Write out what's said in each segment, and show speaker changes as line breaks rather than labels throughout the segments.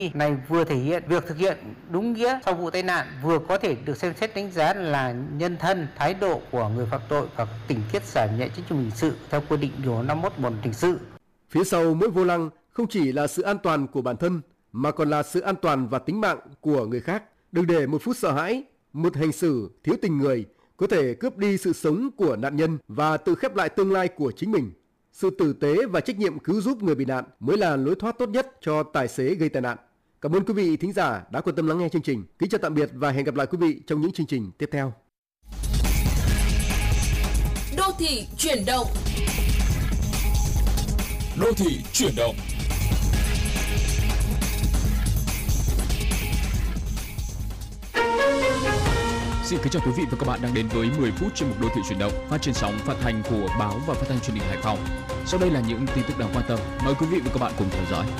này vừa thể hiện việc thực hiện đúng nghĩa sau vụ tai nạn, vừa có thể được xem xét đánh giá là nhân thân, thái độ của người phạm tội và tình tiết giảm nhẹ trách nhiệm hình sự theo quy định điều 51 Bộ luật hình sự.
Phía sau mỗi vô lăng không chỉ là sự an toàn của bản thân mà còn là sự an toàn và tính mạng của người khác. Đừng để một phút sợ hãi, một hành xử thiếu tình người có thể cướp đi sự sống của nạn nhân và tự khép lại tương lai của chính mình. Sự tử tế và trách nhiệm cứu giúp người bị nạn mới là lối thoát tốt nhất cho tài xế gây tai nạn. Cảm ơn quý vị thính giả đã quan tâm lắng nghe chương trình. Kính chào tạm biệt và hẹn gặp lại quý vị trong những chương trình tiếp theo.
Đô thị chuyển động.
Đô thị chuyển động. Xin kính chào quý vị và các bạn đang đến với 10 phút chuyên mục Đô thị chuyển động phát trên sóng phát thanh của báo và phát thanh truyền hình Hải Phòng. Sau đây là những tin tức đáng quan tâm, mời quý vị và các bạn cùng theo dõi.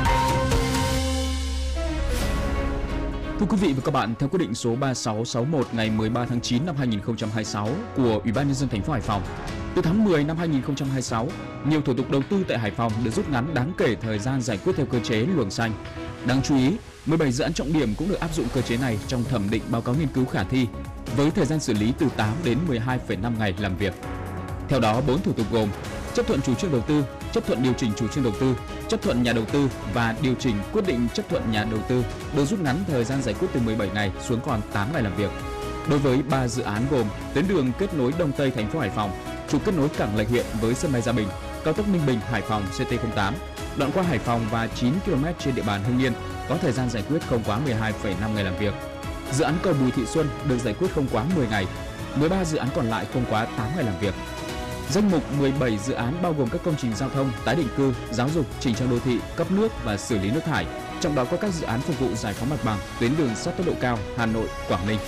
Thưa quý vị và các bạn, theo quyết định số 3661 ngày 13 tháng 9 năm 2026 của Ủy ban nhân dân thành phố Hải Phòng, từ tháng 10 năm 2026, nhiều thủ tục đầu tư tại Hải Phòng được rút ngắn đáng kể thời gian giải quyết theo cơ chế luồng xanh. Đáng chú ý, 17 dự án trọng điểm cũng được áp dụng cơ chế này trong thẩm định báo cáo nghiên cứu khả thi, với thời gian xử lý từ 8 đến 12,5 ngày làm việc. Theo đó, 4 thủ tục gồm chấp thuận chủ trương đầu tư, chấp thuận điều chỉnh chủ trương đầu tư, chấp thuận nhà đầu tư và điều chỉnh quyết định chấp thuận nhà đầu tư được rút ngắn thời gian giải quyết từ 17 ngày xuống còn 8 ngày làm việc. Đối với 3 dự án gồm tuyến đường kết nối Đông Tây thành phố Hải Phòng, trục kết nối cảng Lạch Huyện với sân bay Gia Bình, cao tốc Ninh Bình - Hải Phòng CT08, đoạn qua Hải Phòng và 9 km trên địa bàn Hưng Yên có thời gian giải quyết không quá 12,5 ngày làm việc. Dự án cầu Bùi Thị Xuân được giải quyết không quá 10 ngày, 13 dự án còn lại không quá 8 ngày làm việc. Danh mục 17 dự án bao gồm các công trình giao thông, tái định cư, giáo dục, chỉnh trang đô thị, cấp nước và xử lý nước thải. Trong đó có các dự án phục vụ giải phóng mặt bằng, tuyến đường sắt tốc độ cao Hà Nội - Quảng Ninh.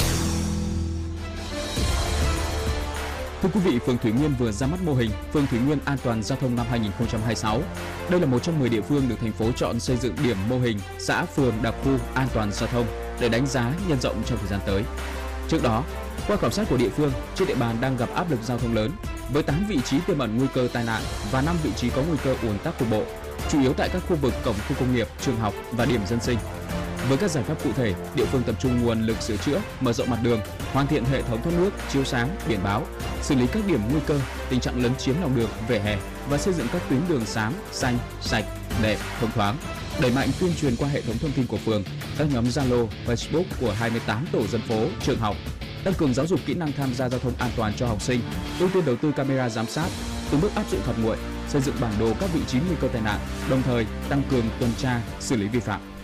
Thưa quý vị, phường Thủy Nguyên vừa ra mắt mô hình phường Thủy Nguyên an toàn giao thông năm 2026. Đây là một trong 10 địa phương được thành phố chọn xây dựng điểm mô hình xã phường đặc khu an toàn giao thông để đánh giá nhân rộng trong thời gian tới. Trước đó, qua khảo sát của địa phương, trên địa bàn đang gặp áp lực giao thông lớn với 8 vị trí tiềm ẩn nguy cơ tai nạn và 5 vị trí có nguy cơ ùn tắc cục bộ, chủ yếu tại các khu vực cổng khu công nghiệp, trường học và điểm dân sinh. Với các giải pháp cụ thể, địa phương tập trung nguồn lực sửa chữa, mở rộng mặt đường, hoàn thiện hệ thống thoát nước, chiếu sáng, biển báo, xử lý các điểm nguy cơ, tình trạng lấn chiếm lòng đường, vỉa hè và xây dựng các tuyến đường sáng, xanh, sạch, đẹp, thông thoáng. Đẩy mạnh tuyên truyền qua hệ thống thông tin của phường, các nhóm Zalo, Facebook của 28 tổ dân phố, trường học, tăng cường giáo dục kỹ năng tham gia giao thông an toàn cho học sinh, ưu tiên đầu tư camera giám sát, từng bước áp dụng phạt nguội, xây dựng bản đồ các vị trí nguy cơ tai nạn, đồng thời tăng cường tuần tra, xử lý vi phạm.